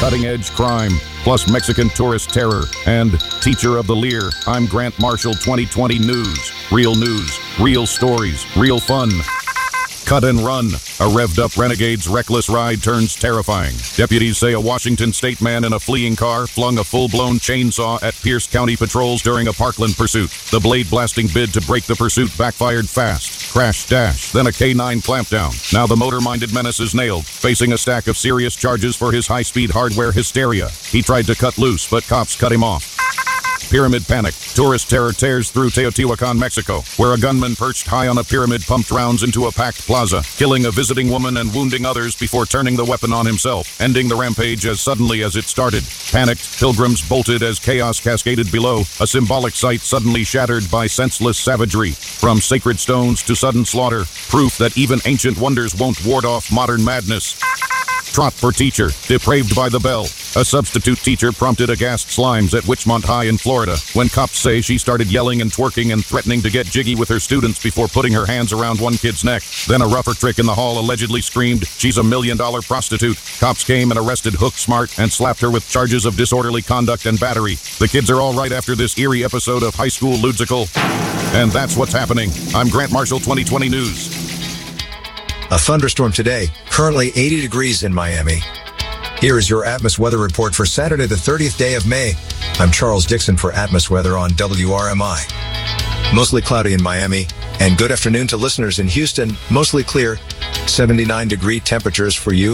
cutting-edge crime, plus Mexican tourist terror, and teacher of the Lear. I'm Grant Marshall 2020 News. Real news, real stories, real fun. Cut and run. A revved-up renegade's reckless ride turns terrifying. Deputies say a Washington state man in a fleeing car flung a full-blown chainsaw at Pierce County patrols during a Parkland pursuit. The blade-blasting bid to break the pursuit backfired fast. Crash, dash, then a K-9 clampdown. Now the motor-minded menace is nailed, facing a stack of serious charges for his high-speed hardware hysteria. He tried to cut loose, but cops cut him off. Pyramid panic. Tourist terror tears through Teotihuacan, Mexico, where a gunman perched high on a pyramid pumped rounds into a packed plaza, killing a visiting woman and wounding others before turning the weapon on himself, ending the rampage as suddenly as it started. Panicked, pilgrims bolted as chaos cascaded below, a symbolic sight suddenly shattered by senseless savagery. From sacred stones to sudden slaughter, proof that even ancient wonders won't ward off modern madness. Trot for teacher, depraved by the bell. A substitute teacher prompted aghast slimes at Richmond High in Florida when cops say she started yelling and twerking and threatening to get jiggy with her students before putting her hands around one kid's neck. Then a rougher trick in the hall allegedly screamed, "She's a $1 million prostitute." Cops came and arrested Hook Smart and slapped her with charges of disorderly conduct and battery. The kids are all right after this eerie episode of High School Ludical. And that's what's happening. I'm Grant Marshall, 2020 News. A thunderstorm today, currently 80 degrees in Miami. Here is your Atmos weather report for Saturday, the 30th day of May. I'm Charles Dixon for Atmos Weather on WRMI. Mostly cloudy in Miami, and good afternoon to listeners in Houston. Mostly clear, 79-degree temperatures for you.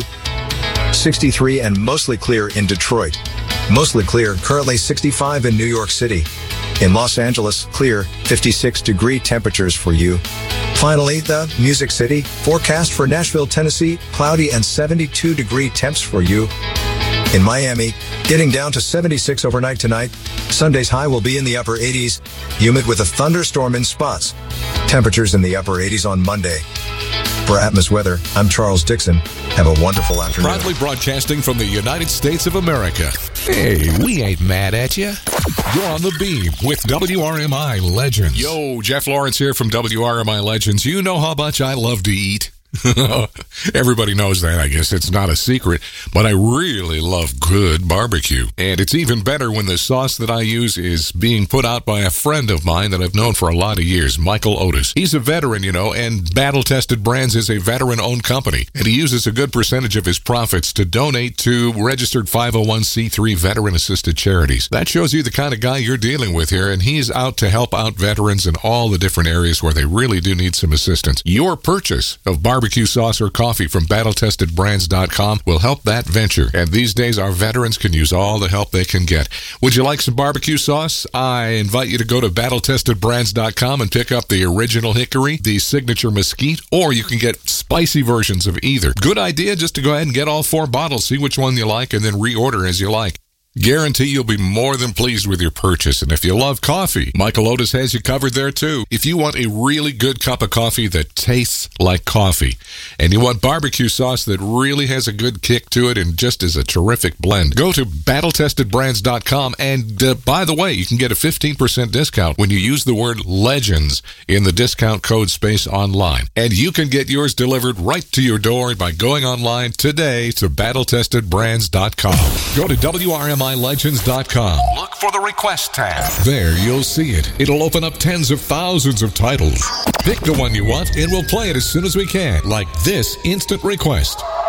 63 and mostly clear in Detroit. Mostly clear, currently 65 in New York City. In Los Angeles, clear, 56-degree temperatures for you. Finally, the Music City, forecast for Nashville, Tennessee, cloudy and 72-degree temps for you. In Miami, getting down to 76 overnight tonight. Sunday's high will be in the upper 80s, humid with a thunderstorm in spots. Temperatures in the upper 80s on Monday. For Atmos Weather, I'm Charles Dixon. Have a wonderful afternoon. Proudly broadcasting from the United States of America. Hey, we ain't mad at you. You're on the beam with WRMI Legends. Yo, Jeff Lawrence here from WRMI Legends. You know how much I love to eat. Everybody knows that, I guess. It's not a secret. But I really love good barbecue. And it's even better when the sauce that I use is being put out by a friend of mine that I've known for a lot of years, Michael Otis. He's a veteran, you know, and Battle Tested Brands is a veteran-owned company. And he uses a good percentage of his profits to donate to registered 501c3 veteran-assisted charities. That shows you the kind of guy you're dealing with here, and he's out to help out veterans in all the different areas where they really do need some assistance. Your purchase of barbecue sauce or coffee from BattleTestedBrands.com will help that venture. And these days, our veterans can use all the help they can get. Would you like some barbecue sauce? I invite you to go to BattleTestedBrands.com and pick up the original hickory, the signature mesquite, or you can get spicy versions of either. Good idea just to go ahead and get all 4 bottles, see which one you like, and then reorder as you like. Guarantee you'll be more than pleased with your purchase. And if you love coffee, Michael Otis has you covered there too. If you want a really good cup of coffee that tastes like coffee, and you want barbecue sauce that really has a good kick to it and just is a terrific blend, go to BattleTestedBrands.com. And by the way, you can get a 15% discount when you use the word LEGENDS in the discount code space online. And you can get yours delivered right to your door by going online today to BattleTestedBrands.com. Go to WRMILegends.com. Look for the request tab. There you'll see it. It'll open up tens of thousands of titles. Pick the one you want and we'll play it as soon as we can, like this instant request.